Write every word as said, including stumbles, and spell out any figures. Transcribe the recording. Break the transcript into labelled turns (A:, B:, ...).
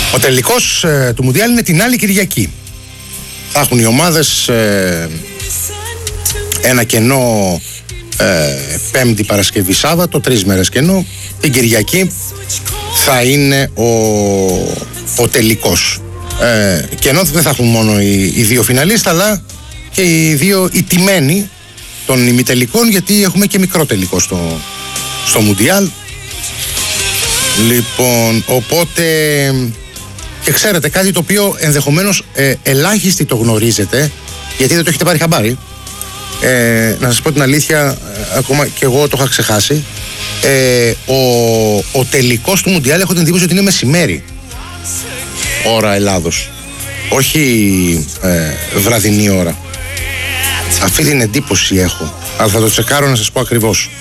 A: Ο τελικός ε, του Μουντιάλ είναι την άλλη Κυριακή. Θα έχουν οι ομάδες ε, ένα κενό ε, Πέμπτη, Παρασκευή, Σάββατο, τρεις μέρες κενό. Την Κυριακή θα είναι ο, ο τελικός. Ε, κενό δεν θα έχουν μόνο οι, οι δύο φιναλίστα, αλλά και οι δύο ηττημένοι των ημιτελικών, γιατί έχουμε και μικρό τελικό στο, στο Μουντιάλ. Λοιπόν, οπότε... Και ξέρετε κάτι το οποίο ενδεχομένως ε, ελάχιστοι το γνωρίζετε, γιατί δεν το έχετε πάρει χαμπάρι. Ε, να σας πω την αλήθεια, ε, ακόμα και εγώ το είχα ξεχάσει. Ε, ο, ο τελικός του Μουντιάλ έχω την εντύπωση ότι είναι μεσημέρι ώρα Ελλάδος, όχι ε, βραδινή ώρα. Αυτή την εντύπωση έχω, αλλά θα το τσεκάρω να σας πω ακριβώς.